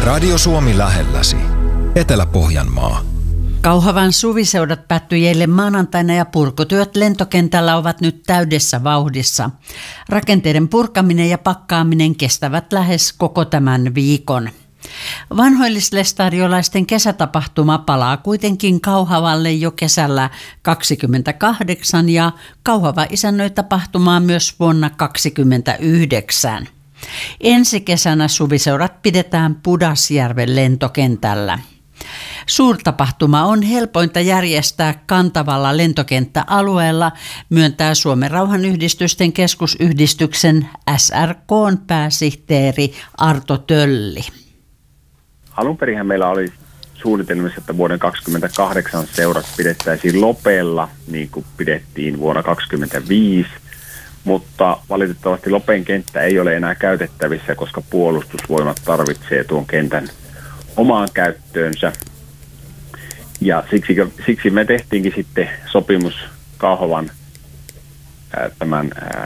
Radio Suomi lähelläsi. Etelä-Pohjanmaa. Kauhavan suviseudat päättyi eilen maanantaina ja purkutyöt lentokentällä ovat nyt täydessä vauhdissa. Rakenteiden purkaminen ja pakkaaminen kestävät lähes koko tämän viikon. Vanhoillislestadiolaisten kesätapahtuma palaa kuitenkin Kauhavalle jo kesällä 2028 ja Kauhava isännöi tapahtumaa myös vuonna 2029. Ensi kesänä suviseurat pidetään Pudasjärven lentokentällä. Suurtapahtuma on helpointa järjestää Kantavalla lentokenttäalueella, myöntää Suomen rauhanyhdistysten keskusyhdistyksen SRK:n pääsihteeri Arto Tölli. Alunperinhän meillä oli suunnitelmissa, että vuoden 2028 seurat pidettäisiin Lopella, niin kuin pidettiin vuonna 2025, mutta valitettavasti Lopen kenttä ei ole enää käytettävissä, koska puolustusvoimat tarvitsee tuon kentän omaan käyttöönsä. Ja siksi me tehtiinkin sitten sopimus Kauhavan tämän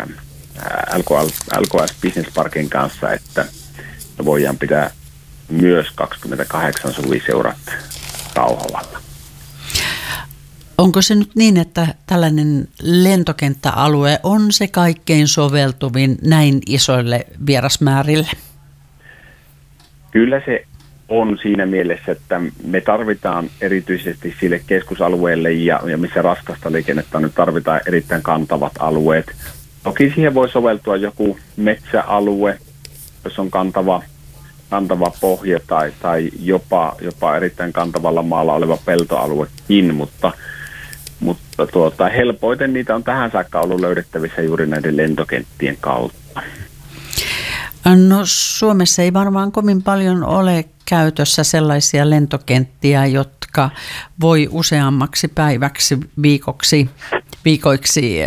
LKS Business Parkin kanssa, että me voidaan pitää myös 28 suviseurat Kauhavalla. Onko se nyt niin, että tällainen lentokenttäalue on se kaikkein soveltuvin näin isoille vierasmäärille? Kyllä se on siinä mielessä, että me tarvitaan erityisesti sille keskusalueelle ja missä raskasta liikennettä nyt tarvitaan erittäin kantavat alueet. Toki siihen voi soveltua joku metsäalue, jos on kantava pohja tai jopa erittäin kantavalla maalla oleva peltoaluekin, mutta helpoiten niitä on tähän saakka ollut löydettävissä juuri näiden lentokenttien kautta. No Suomessa ei varmaan kovin paljon ole käytössä sellaisia lentokenttiä, jotka voi useammaksi päiväksi, viikoiksi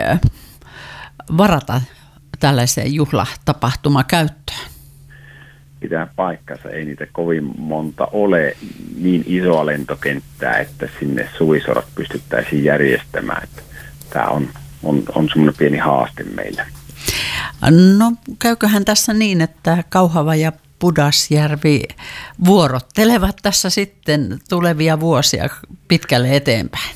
varata tällaiseen juhlatapahtumakäyttöön. Pitää paikkansa, ei niitä kovin monta ole niin isoa lentokenttää, että sinne suviseurat pystyttäisiin järjestämään. Tämä on semmoinen pieni haaste meillä. No käyköhän tässä niin, että Kauhava ja Pudasjärvi vuorottelevat tässä sitten tulevia vuosia pitkälle eteenpäin?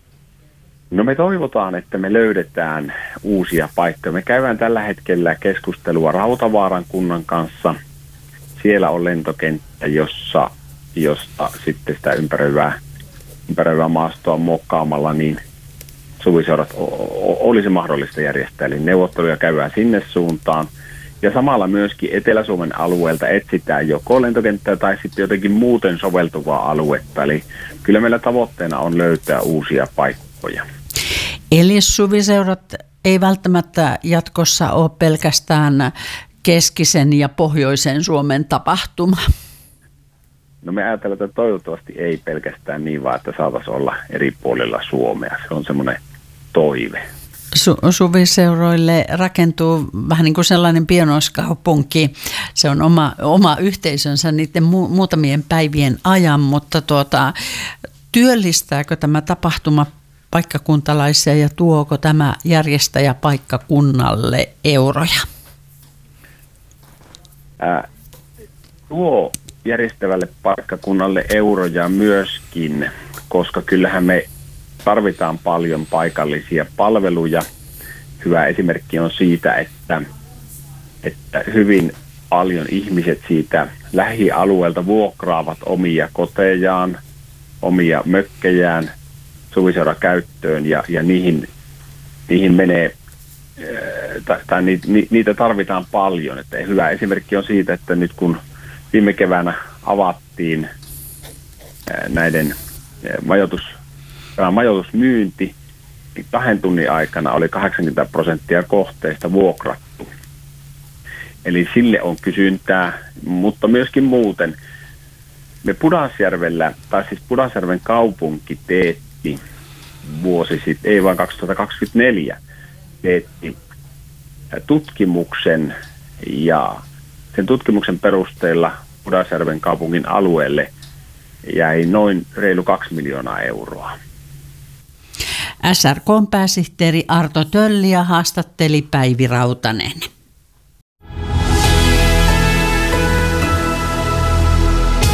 No me toivotaan, että me löydetään uusia paikkoja. Me käydään tällä hetkellä keskustelua Rautavaaran kunnan kanssa. Siellä on lentokenttä, josta sitten sitä ympäröivää maastoa muokkaamalla niin suviseurat olisi mahdollista järjestää. Eli neuvotteluja käydään sinne suuntaan. Ja samalla myöskin Etelä-Suomen alueelta etsitään joko lentokenttää tai sitten jotenkin muuten soveltuvaa aluetta. Eli kyllä meillä tavoitteena on löytää uusia paikkoja. Eli suviseurat ei välttämättä jatkossa ole pelkästään keskisen ja pohjoisen Suomen tapahtuma? No me ajatellaan, että toivottavasti ei pelkästään niin, vaan että saataisiin olla eri puolilla Suomea. Se on semmoinen toive. Suviseuroille rakentuu vähän niin kuin sellainen pienoiskaupunki. Se on oma yhteisönsä niiden muutamien päivien ajan, mutta työllistääkö tämä tapahtuma paikkakuntalaisia ja tuoko tämä järjestäjä paikkakunnalle euroja? Tuo järjestävälle paikkakunnalle euroja myöskin, koska kyllähän me tarvitaan paljon paikallisia palveluja. Hyvä esimerkki on siitä, että hyvin paljon ihmiset siitä lähialueelta vuokraavat omia kotejaan, omia mökkejään suviseurakäyttöön ja niihin menee, tai niitä tarvitaan paljon. Että hyvä esimerkki on siitä, että nyt kun viime keväänä avattiin näiden majoitusmyynti, niin 2 tunnin aikana oli 80% kohteista vuokrattu. Eli sille on kysyntää, mutta myöskin muuten. Me Pudasjärven kaupunki teetti vuosi sitten, ei vaan 2024, teetti tutkimuksen ja sen tutkimuksen perusteella Pudasjärven kaupungin alueelle jäi noin reilu 2 miljoonaa euroa. SRK:n pääsihteeri Arto Tölli ja haastatteli Päivi Rautanen.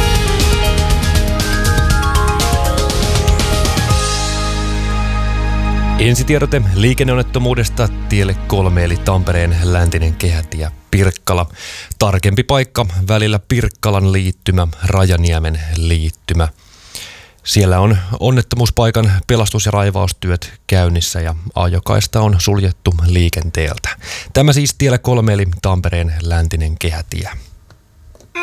Ensitiedote liikenneonnettomuudesta tielle 3 eli Tampereen läntinen kehätie Pirkkala. Tarkempi paikka välillä Pirkkalan liittymä, Rajaniemen liittymä. Siellä on onnettomuuspaikan pelastus- ja raivaustyöt käynnissä ja ajokaista on suljettu liikenteeltä. Tämä siis tiellä 3 eli Tampereen läntinen kehätie.